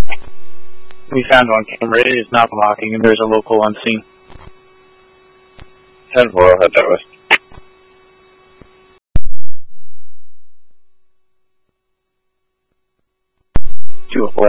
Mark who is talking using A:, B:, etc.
A: We found on camera. It is not blocking, and there's a local on scene.
B: 10-4, I'll head that way.